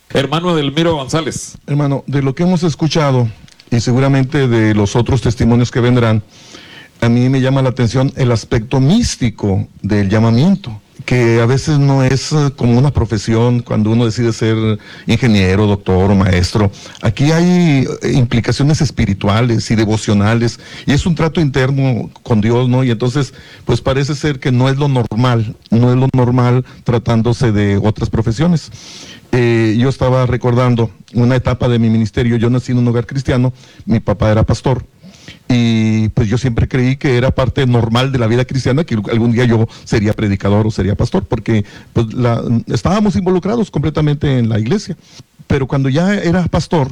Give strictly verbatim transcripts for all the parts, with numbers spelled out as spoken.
Hermano Edelmiro González. Hermano, de lo que hemos escuchado y seguramente de los otros testimonios que vendrán, a mí me llama la atención el aspecto místico del llamamiento, que a veces no es como una profesión cuando uno decide ser ingeniero, doctor o maestro. Aquí hay implicaciones espirituales y devocionales, y es un trato interno con Dios, ¿no? Y entonces, pues parece ser que no es lo normal, no es lo normal tratándose de otras profesiones. Eh, yo estaba recordando una etapa de mi ministerio. Yo nací en un hogar cristiano, mi papá era pastor, y pues yo siempre creí que era parte normal de la vida cristiana, que algún día yo sería predicador o sería pastor, porque pues la, estábamos involucrados completamente en la iglesia. Pero cuando ya era pastor,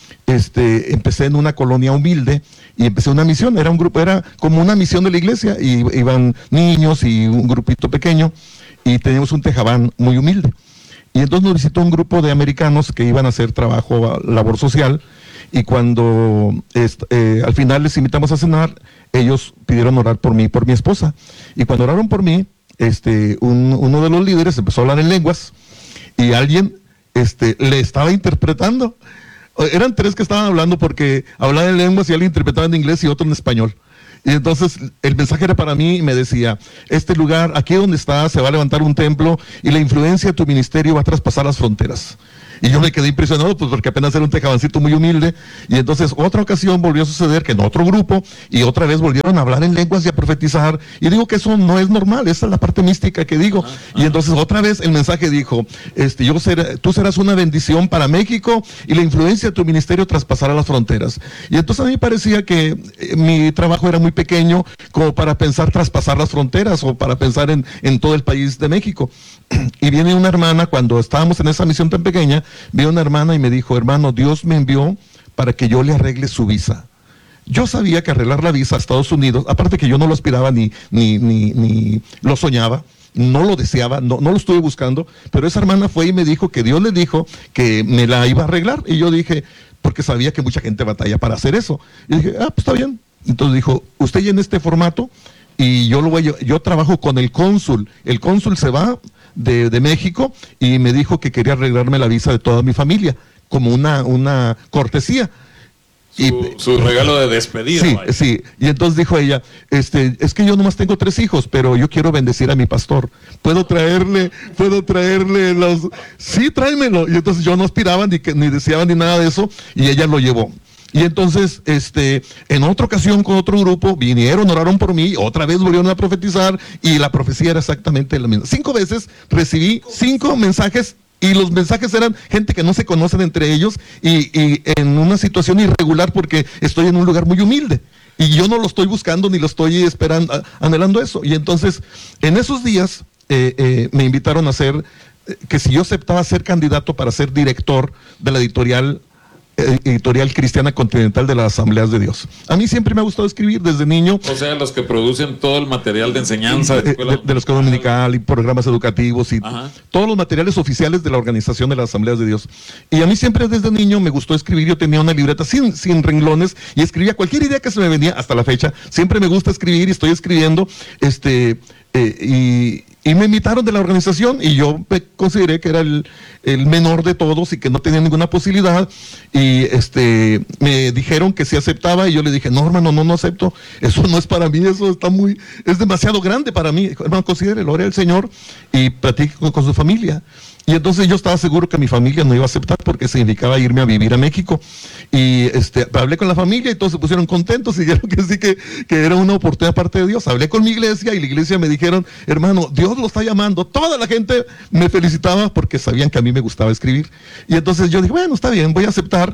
este, empecé en una colonia humilde y empecé una misión. Era un grupo, era como una misión de la iglesia, y iban niños y un grupito pequeño, y teníamos un tejabán muy humilde. Y entonces nos visitó un grupo de americanos que iban a hacer trabajo, labor social, y cuando est, eh, al final les invitamos a cenar, ellos pidieron orar por mí y por mi esposa. Y cuando oraron por mí, este, un, uno de los líderes empezó a hablar en lenguas, y alguien este, le estaba interpretando. Eran tres que estaban hablando, porque hablaban en lenguas y alguien interpretaba en inglés y otro en español. Y entonces el mensaje era para mí y me decía: este lugar, aquí donde estás, se va a levantar un templo y la influencia de tu ministerio va a traspasar las fronteras. Y yo me quedé impresionado, pues porque apenas era un tejabancito muy humilde. Y entonces otra ocasión volvió a suceder que en otro grupo, y otra vez volvieron a hablar en lenguas y a profetizar. Y digo que eso no es normal, esa es la parte mística que digo. Ah, ah. Y entonces otra vez el mensaje dijo: este, yo ser, tú serás una bendición para México y la influencia de tu ministerio traspasará las fronteras. Y entonces a mí me parecía que eh, mi trabajo era muy pequeño como para pensar traspasar las fronteras o para pensar en, en todo el país de México. Y viene una hermana, cuando estábamos en esa misión tan pequeña, vino una hermana y me dijo: hermano, Dios me envió para que yo le arregle su visa. Yo sabía que arreglar la visa a Estados Unidos, aparte que yo no lo aspiraba ni, ni, ni, ni lo soñaba, no lo deseaba, no, no lo estuve buscando, pero esa hermana fue y me dijo que Dios le dijo que me la iba a arreglar. Y yo dije, porque sabía que mucha gente batalla para hacer eso. Y dije, ah, pues está bien. Entonces dijo: usted llena este formato y yo lo voy a, yo trabajo con el cónsul. El cónsul se va De, de México y me dijo que quería arreglarme la visa de toda mi familia como una, una cortesía. Su, y, su regalo de despedida. Sí, vaya. sí. Y entonces dijo ella: este, es que yo nomás tengo tres hijos, pero yo quiero bendecir a mi pastor. ¿Puedo traerle, puedo traerle los...? Sí, tráemelo. Y entonces yo no aspiraba ni, que, ni deseaba ni nada de eso, y ella lo llevó. Y entonces, este, en otra ocasión con otro grupo, vinieron, oraron por mí, otra vez volvieron a profetizar, y la profecía era exactamente la misma. Cinco veces recibí cinco mensajes, y los mensajes eran gente que no se conocen entre ellos, y, y en una situación irregular, porque estoy en un lugar muy humilde, y yo no lo estoy buscando, ni lo estoy esperando, anhelando eso. Y entonces, en esos días, eh, eh, me invitaron a hacer, eh, que si yo aceptaba ser candidato para ser director de la editorial editorial cristiana continental de las Asambleas de Dios. A mí siempre me ha gustado escribir desde niño. O sea, los que producen todo el material de enseñanza de, de, de, de la escuela dominical y programas educativos y Ajá. todos los materiales oficiales de la organización de las Asambleas de Dios. Y a mí siempre desde niño me gustó escribir. Yo tenía una libreta sin, sin renglones y escribía cualquier idea que se me venía hasta la fecha. Siempre me gusta escribir y estoy escribiendo. Este, eh, y, y me invitaron de la organización y yo me consideré que era el, el menor de todos y que no tenía ninguna posibilidad. Y este, me dijeron que sí aceptaba y yo le dije: no, hermano, no, no acepto. Eso no es para mí, eso está muy, es demasiado grande para mí. Hermano, considere, ore al Señor y platique con, con su familia. Y entonces yo estaba seguro que mi familia no iba a aceptar porque significaba irme a vivir a México. Y este, hablé con la familia y todos se pusieron contentos y dijeron que sí, que, que era una oportunidad parte de Dios. Hablé con mi iglesia y la iglesia me dijeron: hermano, Dios lo está llamando. Toda la gente me felicitaba porque sabían que a mí me gustaba escribir. Y entonces yo dije: bueno, está bien, voy a aceptar.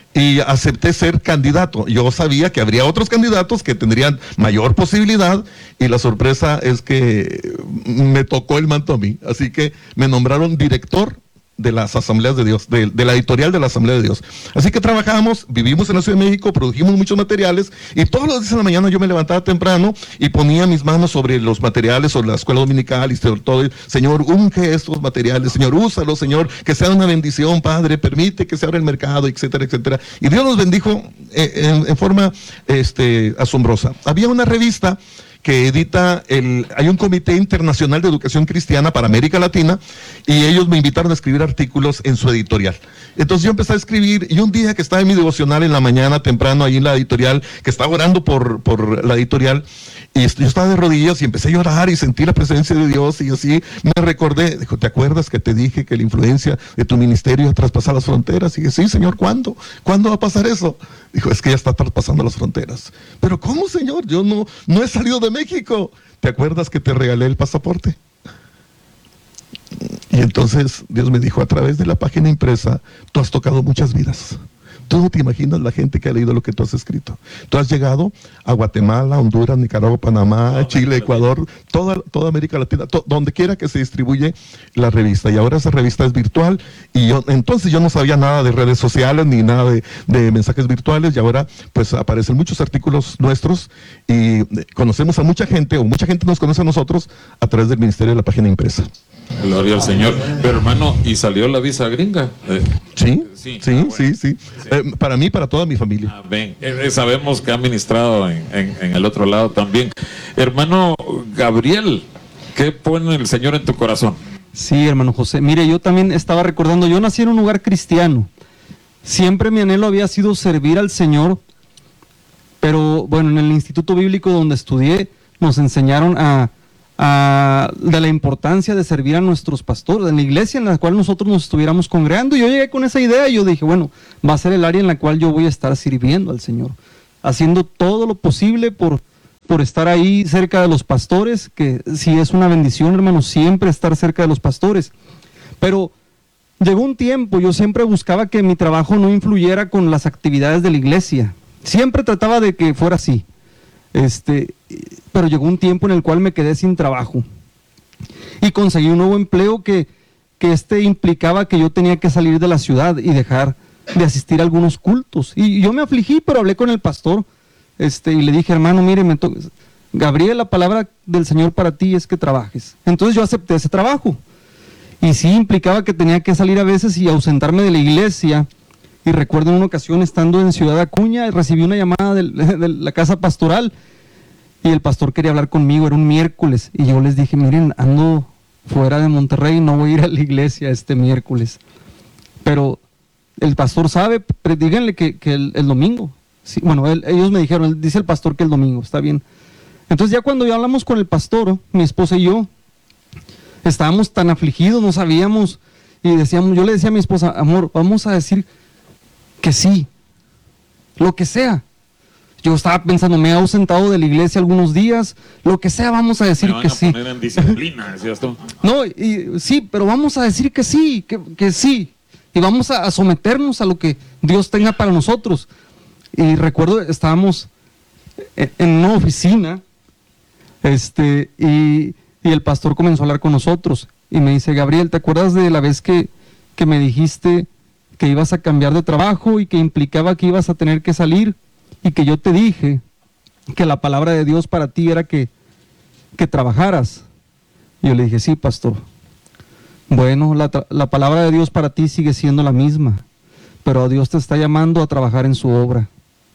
Y acepté ser candidato. Yo sabía que habría otros candidatos que tendrían mayor posibilidad y la sorpresa es que me tocó el manto a mí. Así que me nombraron director de las Asambleas de Dios, de, de la editorial de la Asamblea de Dios. Así que trabajamos, vivimos en la Ciudad de México, produjimos muchos materiales y todos los días en la mañana yo me levantaba temprano y ponía mis manos sobre los materiales, sobre la escuela dominical y sobre todo: Señor, unge estos materiales, Señor, úsalos, Señor, que sea una bendición, Padre, permite que se abra el mercado, etcétera, etcétera. Y Dios nos bendijo eh, en, en forma este, asombrosa. Había una revista que edita, el, hay un Comité Internacional de Educación Cristiana para América Latina, y ellos me invitaron a escribir artículos en su editorial. Entonces yo empecé a escribir, y un día que estaba en mi devocional en la mañana, temprano, ahí en la editorial, que estaba orando por, por la editorial, y yo estaba de rodillas y empecé a llorar y sentí la presencia de Dios, y así me recordé, dijo, ¿te acuerdas que te dije que la influencia de tu ministerio iba a traspasar las fronteras? Y dije, sí, Señor, ¿cuándo? ¿Cuándo va a pasar eso? Dijo, es que ya está traspasando las fronteras. Pero ¿cómo, Señor? Yo no, no he salido de México. ¿Te acuerdas que te regalé el pasaporte? Y entonces Dios me dijo, a través de la página impresa, tú has tocado muchas vidas. Tú no te imaginas la gente que ha leído lo que tú has escrito. Tú has llegado a Guatemala, Honduras, Nicaragua, Panamá, Chile, Ecuador, toda, toda América Latina, to, donde quiera que se distribuye la revista. Y ahora esa revista es virtual. Y yo, entonces yo no sabía nada de redes sociales ni nada de, de mensajes virtuales. Y ahora pues aparecen muchos artículos nuestros y conocemos a mucha gente, o mucha gente nos conoce a nosotros a través del ministerio de la página impresa. Gloria al Señor. Pero hermano, ¿y salió la visa gringa? Eh, sí, sí, sí, ah, bueno. sí, sí. Sí. Eh, para mí, para toda mi familia. Ah, ven, eh, sabemos que ha ministrado en, en, en el otro lado también. Hermano Gabriel, ¿qué pone el Señor en tu corazón? Sí, hermano José. Mire, yo también estaba recordando, yo nací en un lugar cristiano. Siempre mi anhelo había sido servir al Señor, pero bueno, en el instituto bíblico donde estudié, nos enseñaron a A, de la importancia de servir a nuestros pastores, en la iglesia en la cual nosotros nos estuviéramos congregando. Y yo llegué con esa idea y yo dije, bueno, va a ser el área en la cual yo voy a estar sirviendo al Señor, haciendo todo lo posible por, por estar ahí cerca de los pastores, que sí es una bendición, hermano, siempre estar cerca de los pastores. Pero llegó un tiempo, yo siempre buscaba que mi trabajo no influyera con las actividades de la iglesia, siempre trataba de que fuera así. Este, pero llegó un tiempo en el cual me quedé sin trabajo y conseguí un nuevo empleo que, que este implicaba que yo tenía que salir de la ciudad y dejar de asistir a algunos cultos. Y yo me afligí, pero hablé con el pastor este, y le dije, hermano, mire, me to- Gabriel, la palabra del Señor para ti es que trabajes. Entonces yo acepté ese trabajo. Y sí implicaba que tenía que salir a veces y ausentarme de la iglesia. Y recuerdo en una ocasión, estando en Ciudad Acuña, recibí una llamada de, de la casa pastoral y el pastor quería hablar conmigo, era un miércoles, y yo les dije, miren, ando fuera de Monterrey, no voy a ir a la iglesia este miércoles. Pero el pastor sabe, pero díganle que, que el, el domingo, sí, bueno, él, ellos me dijeron, dice el pastor que el domingo, está bien. Entonces ya cuando ya hablamos con el pastor, mi esposa y yo, estábamos tan afligidos, no sabíamos, y decíamos, yo le decía a mi esposa, amor, vamos a decir que sí, lo que sea. Yo estaba pensando, me he ausentado de la iglesia algunos días, lo que sea, vamos a decir Me van que a sí. poner en disciplina, decías tú. No, y, sí, pero vamos a decir que sí, que, que sí, y vamos a, a someternos a lo que Dios tenga para nosotros. Y recuerdo, estábamos en, en una oficina, este, y, y el pastor comenzó a hablar con nosotros, y me dice, Gabriel, ¿te acuerdas de la vez que, que me dijiste que ibas a cambiar de trabajo y que implicaba que ibas a tener que salir, y que yo te dije que la palabra de Dios para ti era que, que trabajaras? Y yo le dije, sí, pastor. Bueno, la, la palabra de Dios para ti sigue siendo la misma, pero Dios te está llamando a trabajar en su obra.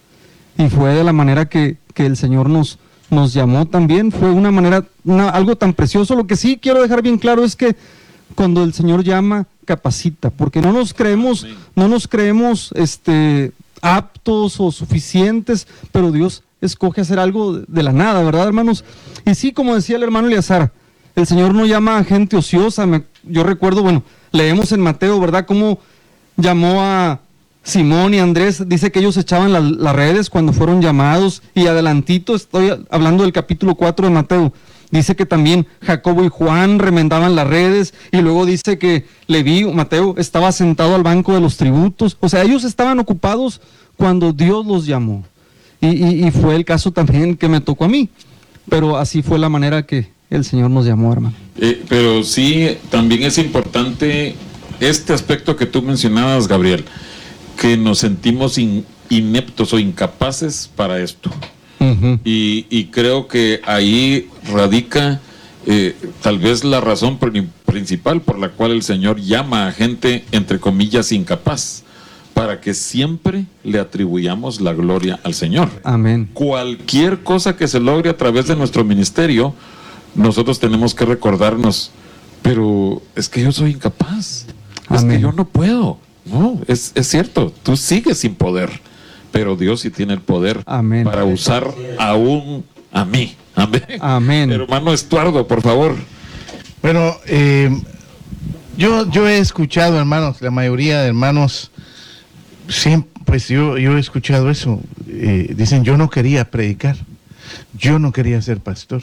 Y fue de la manera que, que el Señor nos, nos llamó también, fue una manera, una, algo tan precioso. Lo que sí quiero dejar bien claro es que cuando el Señor llama, capacita, porque no nos creemos, no nos creemos este, aptos o suficientes, pero Dios escoge hacer algo de la nada, ¿verdad, hermanos? Y sí, como decía el hermano Eleazar, el Señor no llama a gente ociosa. Me, yo recuerdo, bueno, leemos en Mateo, ¿verdad?, cómo llamó a Simón y Andrés. Dice que ellos echaban la, las redes cuando fueron llamados, y adelantito, estoy hablando del capítulo cuatro de Mateo, dice que también Jacobo y Juan remendaban las redes, y luego dice que Leví, Mateo, estaba sentado al banco de los tributos. O sea, ellos estaban ocupados cuando Dios los llamó. Y, y, y fue el caso también que me tocó a mí. Pero así fue la manera que el Señor nos llamó, hermano. Eh, pero sí, también es importante este aspecto que tú mencionabas, Gabriel, que nos sentimos in, ineptos o incapaces para esto. Uh-huh. Y, y creo que ahí radica eh, tal vez la razón principal por la cual el Señor llama a gente, entre comillas, incapaz, para que siempre le atribuyamos la gloria al Señor. Amén. Cualquier cosa que se logre a través de nuestro ministerio, nosotros tenemos que recordarnos, pero es que yo soy incapaz, es Amén. que yo no puedo. No, es, es cierto, tú sigues sin poder, pero Dios sí tiene el poder Amén. para usar aún a mí. Amén. Amén. Hermano Estuardo, por favor. Bueno, eh, yo, yo he escuchado, hermanos, la mayoría de hermanos, siempre, pues yo, yo he escuchado eso. Eh, dicen, yo no quería predicar, yo no quería ser pastor.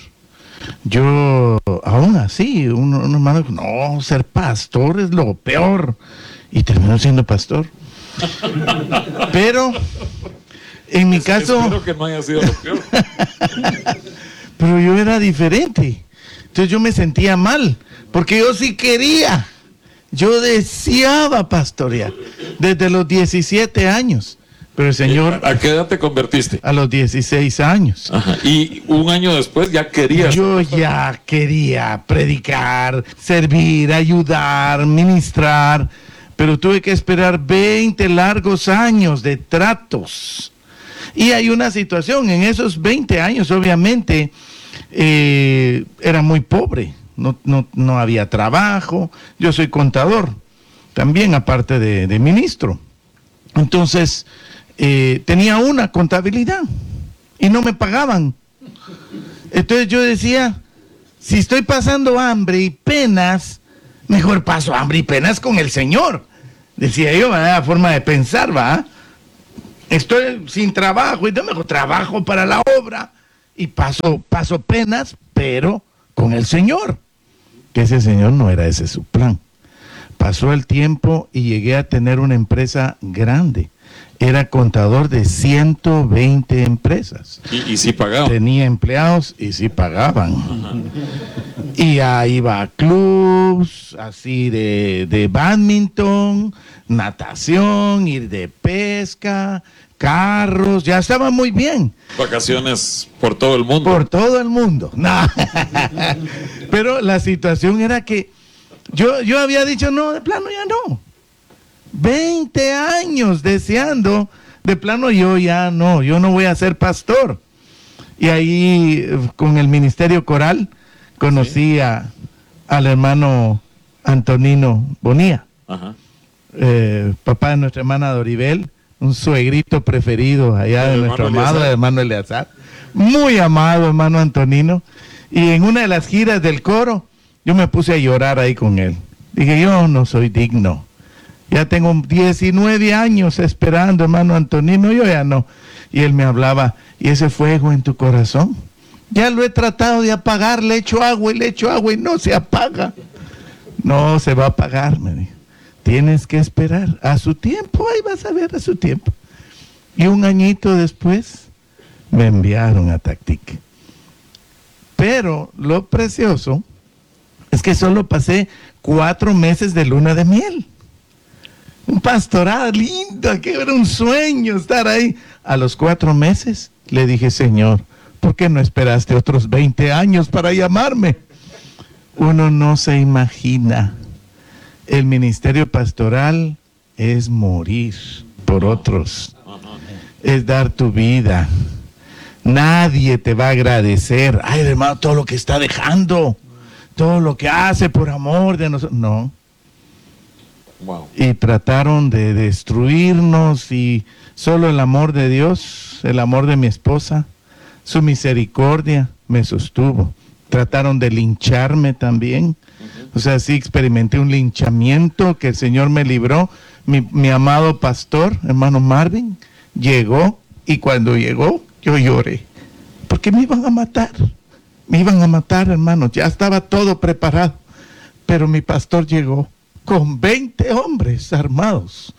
Yo, aún así, un, un hermano dijo, no, ser pastor es lo peor. Y terminó siendo pastor. Pero, en mi Es- caso... Espero que no haya sido lo peor. Pero yo era diferente. Entonces yo me sentía mal, porque yo sí quería. Yo deseaba pastorear desde los diecisiete años. Pero el Señor, ¿A qué edad te convertiste? a los dieciséis años. Ajá. Y un año después ya querías. Yo ya quería predicar, servir, ayudar, ministrar, pero tuve que esperar veinte largos años de tratos. Y hay una situación, en esos veinte años obviamente eh, era muy pobre, no, no, no había trabajo, yo soy contador, también aparte de, de ministro. Entonces, eh, tenía una contabilidad y no me pagaban. Entonces yo decía, si estoy pasando hambre y penas, mejor paso hambre y penas con el Señor. Decía yo, la forma de pensar, ¿va? Estoy sin trabajo y yo mejor trabajo para la obra y paso, paso penas, pero con el Señor. Que ese Señor no era ese su plan. Pasó el tiempo y llegué a tener una empresa grande. Era contador de ciento veinte empresas. Y, y sí pagaba. Tenía empleados y sí pagaban. Y ya iba a clubs, así de, de badminton, natación, ir de pesca, carros, ya estaba muy bien. Vacaciones por todo el mundo. Por todo el mundo. No. Pero la situación era que yo, yo había dicho, no, de plano ya no. veinte años deseando, de plano yo ya no, yo no voy a ser pastor. Y ahí con el ministerio coral conocí ¿Sí? a, al hermano Antonino Bonilla, Ajá. eh, papá de nuestra hermana Doribel, un suegrito preferido allá El de nuestro hermano amado Eleazar. hermano Eleazar. Muy amado hermano Antonino. Y en una de las giras del coro, yo me puse a llorar ahí con él. Dije, yo no soy digno. Ya tengo diecinueve años esperando, hermano Antonino, yo ya no. Y él me hablaba, ¿y ese fuego en tu corazón? Ya lo he tratado de apagar, le echo agua y le echo agua y no se apaga. No se va a apagar, me dijo. Tienes que esperar a su tiempo, ahí vas a ver a su tiempo. Y un añito después me enviaron a Tactic. Pero lo precioso es que solo pasé cuatro meses de luna de miel. Un pastorado lindo, que era un sueño estar ahí. A los cuatro meses le dije, Señor, ¿por qué no esperaste otros veinte años para llamarme? Uno no se imagina. El ministerio pastoral es morir por otros. Es dar tu vida. Nadie te va a agradecer. Ay, hermano, todo lo que está dejando. Todo lo que hace por amor de nosotros. No. Wow. Y trataron de destruirnos y solo el amor de Dios, el amor de mi esposa, su misericordia me sostuvo. Trataron de lincharme también. O sea, sí experimenté un linchamiento que el Señor me libró. Mi, mi amado pastor, hermano Marvin, llegó y cuando llegó yo lloré. Porque me iban a matar. Me iban a matar, hermanos. Ya estaba todo preparado. Pero mi pastor llegó con veinte hombres armados.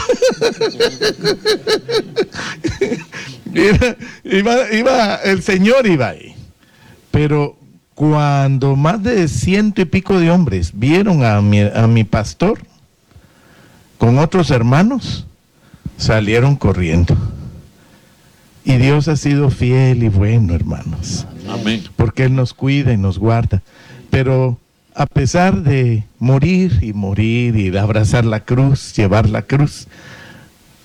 iba, iba, iba, el Señor iba ahí. Pero cuando más de ciento y pico de hombres vieron a mi, a mi pastor con otros hermanos, salieron corriendo. Y Dios ha sido fiel y bueno, hermanos. Amén. Porque Él nos cuida y nos guarda. Pero a pesar de morir y morir y de abrazar la cruz, llevar la cruz,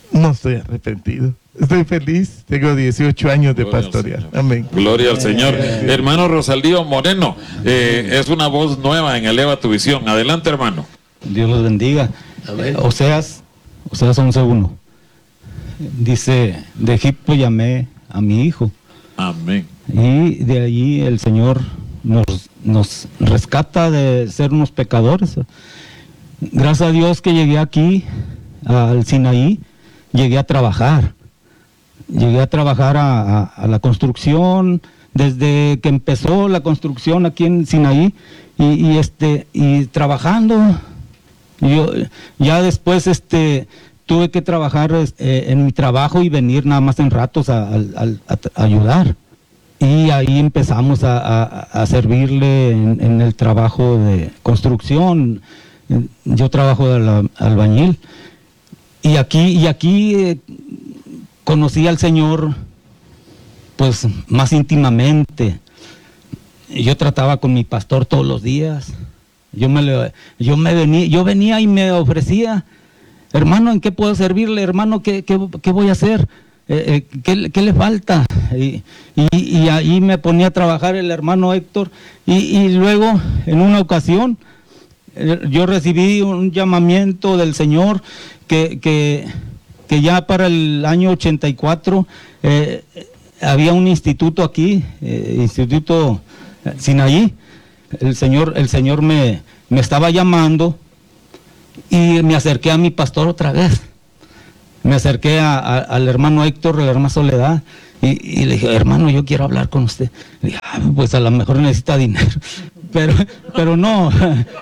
No estoy arrepentido. Estoy feliz. Tengo dieciocho años de Gloria pastorear. al Amén. Gloria al Señor. Hermano Rosaldío Moreno, eh, es una voz nueva en Eleva tu Visión. Adelante, hermano. Dios los bendiga. Eh, Oseas, Oseas once uno. Dice, de Egipto llamé a mi hijo. Amén. Y de allí el Señor nos, nos rescata de ser unos pecadores. Gracias a Dios que llegué aquí, al Sinaí, llegué a trabajar. Llegué a trabajar a, a, a la construcción, desde que empezó la construcción aquí en Sinaí, y, y este, y trabajando. Yo ya después este tuve que trabajar eh, en mi trabajo y venir nada más en ratos a, a, a, a ayudar. Y ahí empezamos a, a, a servirle en, en el trabajo de construcción. Yo trabajo de la, albañil. Y aquí, y aquí eh, conocí al Señor pues más íntimamente. Yo trataba con mi pastor todos los días. Yo me, le, yo me venía, yo venía y me ofrecía, hermano, ¿en qué puedo servirle? Hermano, ¿qué, qué, qué voy a hacer? Eh, eh, ¿qué, ¿Qué le falta? Y, y, y ahí me ponía a trabajar el hermano Héctor. Y, y luego, en una ocasión, eh, yo recibí un llamamiento del Señor que, que, que ya para el año ochenta y cuatro eh, había un instituto aquí, eh, Instituto Sinaí. El Señor, el Señor me, me estaba llamando y me acerqué a mi pastor otra vez. Me acerqué a, a, al hermano Héctor, a la hermana Soledad, y, y le dije, hermano, yo quiero hablar con usted. Le dije, ah, pues a lo mejor necesita dinero, pero, pero no.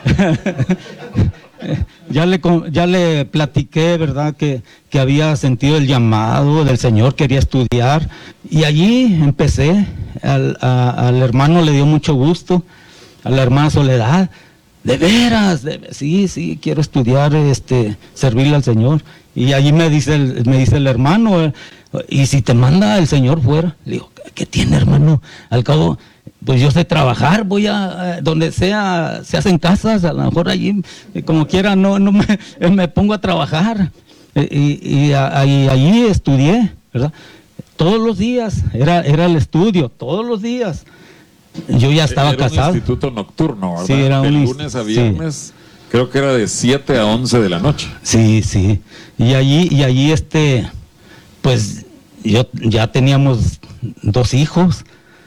ya, le, ya le platiqué, ¿verdad?, que, que había sentido el llamado del Señor, quería estudiar, y allí empecé. Al, a, al hermano le dio mucho gusto, a la hermana Soledad, de veras, de, sí, sí, quiero estudiar, este, servirle al Señor. Y allí me dice el, me dice el hermano, y si te manda el Señor fuera, le digo, ¿qué tiene, hermano? Al cabo, pues yo sé trabajar, voy a, a donde sea, se hacen casas, a lo mejor allí, como quiera, no, no me, me pongo a trabajar. Y, y, a, y allí estudié, ¿verdad? Todos los días, era, era el estudio, todos los días. Yo ya estaba era casado. Un instituto nocturno, ¿verdad? Sí, era de un lunes a viernes, sí. Creo que era de siete a once de la noche. Sí, sí. Y allí, y allí este, pues yo ya teníamos dos hijos.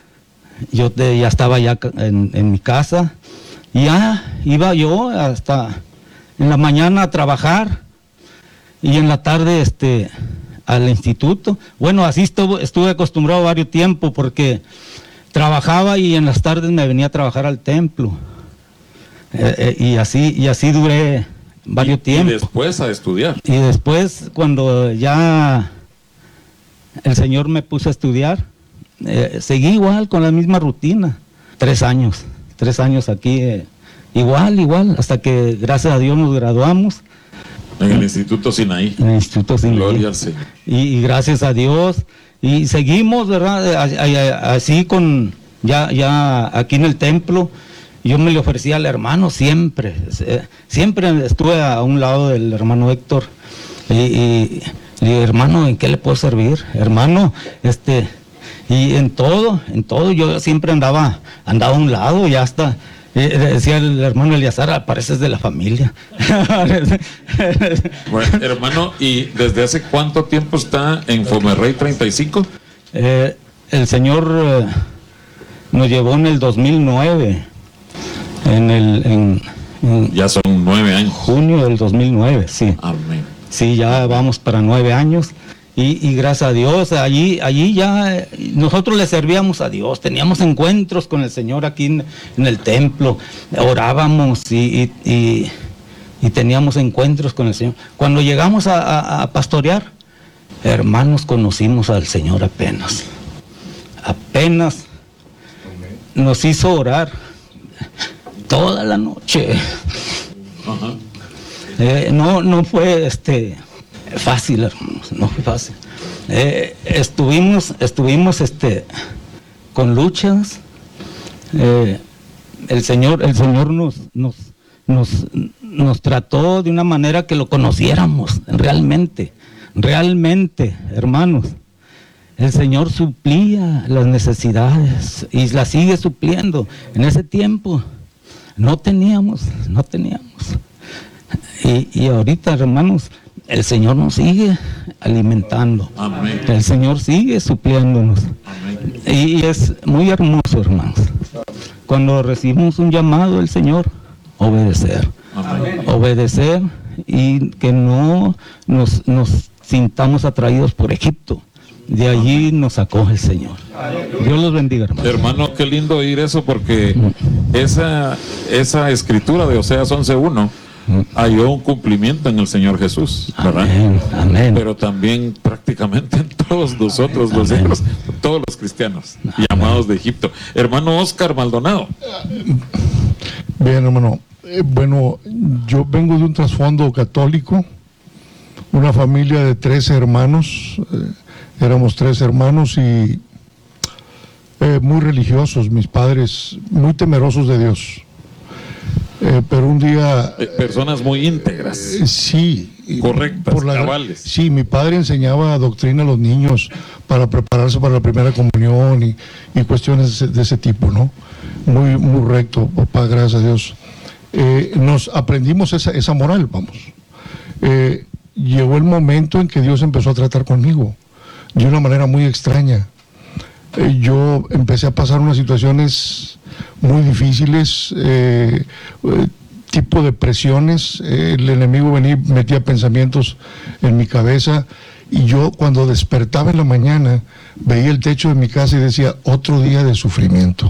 Yo te, ya estaba ya en, en mi casa. Y ya iba yo hasta en la mañana a trabajar y en la tarde este al instituto. Bueno, así estuve, estuve acostumbrado varios tiempos porque trabajaba y en las tardes me venía a trabajar al templo. Eh, eh, y así y así duré varios y, tiempos. Y después a estudiar. Y después, cuando ya el Señor me puso a estudiar, eh, seguí igual con la misma rutina. Tres años, tres años aquí, eh, igual, igual, hasta que gracias a Dios nos graduamos. En el Instituto Sinaí. En el Instituto Sinaí. Gloria al Señor. Y, y gracias a Dios. Y seguimos, ¿verdad? Así con, ya, ya aquí en el templo. Yo me le ofrecía al hermano siempre, siempre estuve a un lado del hermano Héctor y, y le dije, hermano, ¿en qué le puedo servir? Hermano, este, y en todo, en todo, yo siempre andaba, andaba a un lado y hasta, eh, decía el hermano Eliazar, pareces de la familia. Bueno, hermano, ¿y desde hace cuánto tiempo está en Fomerrey treinta y cinco? Eh, el Señor eh, nos llevó en el dos mil nueve. En el en, en ya son nueve años. Junio del dos mil nueve, sí. Amén. Sí, ya vamos para nueve años y, y gracias a Dios, allí, allí ya nosotros le servíamos a Dios, teníamos encuentros con el Señor aquí en, en el templo, orábamos y, y, y, y teníamos encuentros con el Señor. Cuando llegamos a, a, a pastorear, hermanos, conocimos al Señor apenas, apenas nos hizo orar toda la noche. Ajá. Eh, no, no fue este fácil, hermanos, no fue fácil. Eh, estuvimos, estuvimos este con luchas. Eh, el Señor, el Señor nos, nos, nos, nos trató de una manera que lo conociéramos realmente. realmente, hermanos, el Señor suplía las necesidades y las sigue supliendo. En ese tiempo no teníamos, no teníamos. Y, y ahorita, hermanos, el Señor nos sigue alimentando. Amén. El Señor sigue supliéndonos. Amén. Y es muy hermoso, hermanos. Cuando recibimos un llamado del Señor, obedecer. Amén. Obedecer y que no nos, nos sintamos atraídos por Egipto. De allí nos sacó el Señor. Dios los bendiga, hermano. Hermano, qué lindo oír eso, porque esa, esa escritura de Oseas once uno halló un cumplimiento en el Señor Jesús, ¿verdad? Amén, amén. Pero también prácticamente en todos nosotros, los Amén. hijos, todos los cristianos llamados de Egipto. Hermano Oscar Maldonado. Bien, hermano. Eh, bueno, yo vengo de un trasfondo católico, una familia de tres hermanos, eh, éramos tres hermanos y eh, muy religiosos, mis padres, muy temerosos de Dios. Eh, pero un día... Eh, personas muy íntegras. Eh, sí. Correctas, por la- cabales. Sí, mi padre enseñaba doctrina a los niños para prepararse para la primera comunión y, y cuestiones de ese, de ese tipo, ¿no? Muy, muy recto, papá, gracias a Dios. Eh, nos aprendimos esa, esa moral, vamos. Eh, llegó el momento en que Dios empezó a tratar conmigo de una manera muy extraña. Eh, yo empecé a pasar unas situaciones muy difíciles, eh, eh, tipo depresiones, eh, el enemigo venía, metía pensamientos en mi cabeza y yo cuando despertaba en la mañana veía el techo de mi casa y decía, otro día de sufrimiento.